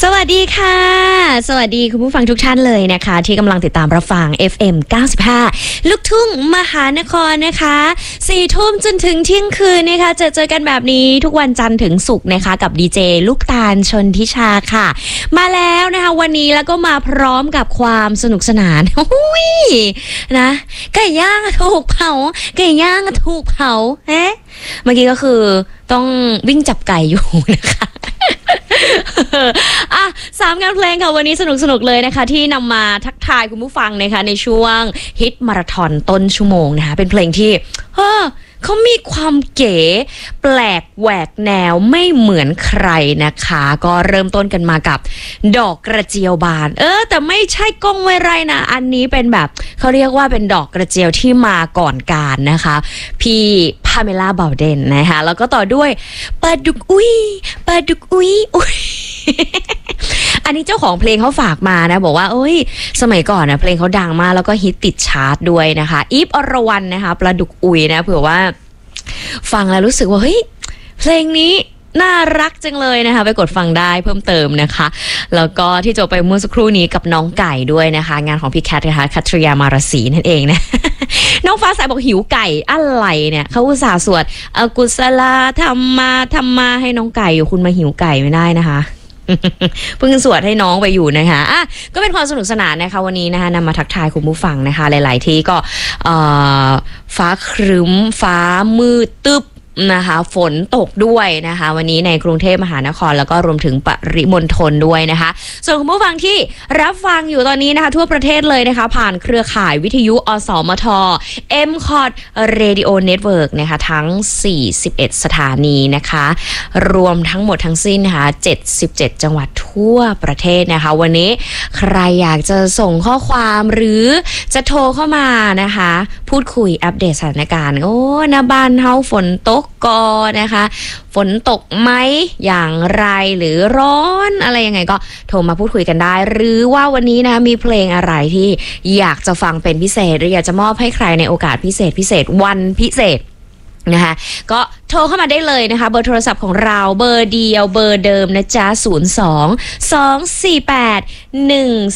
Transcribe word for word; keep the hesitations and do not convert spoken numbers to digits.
สวัสดีค่ะสวัสดีคุณผู้ฟังทุกท่านเลยนะคะที่กำลังติดตามรับฟัง เอฟ เอ็ม เก้าสิบห้า ลูกทุ่งมหานครนะคะสี่ทุ่มจนถึงเที่ยงคืนนะคะเจอเจอกันแบบนี้ทุกวันจันทร์ถึงศุกร์นะคะกับดีเจลูกตาลชนทิชาค่ะมาแล้วนะคะวันนี้แล้วก็มาพร้อมกับความสนุกสนานอุ้ยนะไก่ย่างถูกเผาไก่ย่างถูกเผาเอ๊ะเมื่อกี้ก็คือต้องวิ่งจับไก่อยู่นะคะอ่ะสามงานเพลงค่ะวันนี้สนุกสนุกเลยนะคะที่นำมาทักทายคุณผู้ฟังนะคะในช่วงฮิตมาราธอนต้นชั่วโมงนะคะเป็นเพลงที่เฮ้อเขามีความเก๋แปลกแหวกแนวไม่เหมือนใครนะคะก็เริ่มต้นกันมากับดอกกระเจียวบานเออแต่ไม่ใช่ก้องไวไร่นะอันนี้เป็นแบบเขาเรียกว่าเป็นดอกกระเจียวที่มาก่อนการนะคะพี่พาเมล่าบาวเดนนะคะแล้วก็ต่อด้วยปลาดุกอุ้ยปลาดุกอุ้ยอุ้ยอันนี้เจ้าของเพลงเขาฝากมานะบอกว่าเอ้ยสมัยก่อนนะเพลงเขาดังมากแล้วก็ฮิตติดชาร์ตด้วยนะคะอีฟอรวรรณนะคะปลาดุกอุยนะเผื่อว่าฟังแล้วรู้สึกว่าเฮ้ยเพลงนี้น่ารักจังเลยนะคะไปกดฟังได้เพิ่มเติมนะคะแล้วก็ที่จบไปเมื่อสักครู่นี้กับน้องไก่ด้วยนะคะงานของพี่แคทนะคะคัตริยามารสีนั่นเองนะ น้องฟ้าใสบอกหิวไก่อะไรเนี่ยเขาอุตส่าห์สวดอกุศลาธรรมาธรรมาให้น้องไก่อยู่คุณมาหิวไก่ไม่ได้นะคะเพิ่งสวดให้น้องไปอยู่นะคะอ่ะก็เป็นความสนุกสนานนะคะวันนี้นะคะนำมาทักทายคุณผู้ฟังนะคะหลายๆที่ก็ฟ้าครึ้มฟ้ามืดตึ๊บนะคะฝนตกด้วยนะคะวันนี้ในกรุงเทพมหานครแล้วก็รวมถึงปริมณฑลด้วยนะคะส่วนคุณผู้ฟังที่รับฟังอยู่ตอนนี้นะคะทั่วประเทศเลยนะคะผ่านเครือข่ายวิทยุอสมท เอ็ม คอท Radio Network นะคะทั้งสี่สิบเอ็ดสถานีนะคะรวมทั้งหมดทั้งสิ้นนะคะเจ็ดสิบเจ็ดจังหวัดทั่วประเทศนะคะวันนี้ใครอยากจะส่งข้อความหรือจะโทรเข้ามานะคะพูดคุยอัปเดตสถานการณ์โอ้นะบ้านเฮาฝนตกก็นะคะฝนตกไหมอย่างไรหรือร้อนอะไรยังไงก็โทรมาพูดคุยกันได้หรือว่าวันนี้นะมีเพลงอะไรที่อยากจะฟังเป็นพิเศษหรืออยากจะมอบให้ใครในโอกาสพิเศษพิเศษวันพิเศษนะคะก็โทรเข้ามาได้เลยนะคะเบอร์โทรศัพท์ของเราเบอร์เดียวเบอร์เดิมนะจ๊ะศูนย์ สอง สอง สี่ แปด หนึ่ง